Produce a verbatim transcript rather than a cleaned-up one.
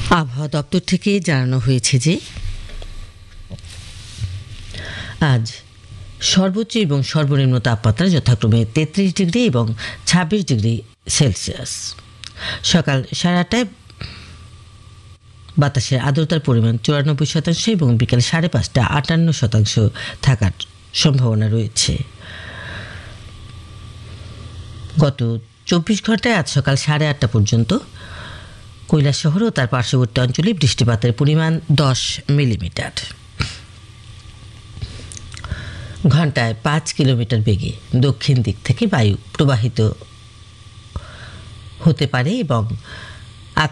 আবহাওয়া দপ্তর থেকে জানানো হয়েছে যে আজ সর্বোচ্চ এবং সর্বনিম্ন তাপমাত্রা যথাক্রমে তেত্রিশ ডিগ্রি এবং ছাব্বিশ ডিগ্রি সেলসিয়াস। সকাল সাড়ে আটটায় বাতাসের আর্দ্রতার পরিমাণ চুরানব্বই শতাংশ এবং বিকাল সাড়ে পাঁচটা আটান্ন শতাংশ থাকার সম্ভাবনা রয়েছে। গত চব্বিশ ঘন্টায় আজ সকাল সাড়ে আটটা পর্যন্ত কৈলাসহর ও তার পার্শ্ববর্তী অঞ্চলে বৃষ্টিপাতের পরিমাণ দশ মিলিমিটার। ঘন্টায় পাঁচ কিলোমিটার বেগে দক্ষিণ দিক থেকে বায়ু প্রবাহিত হতে পারে এবং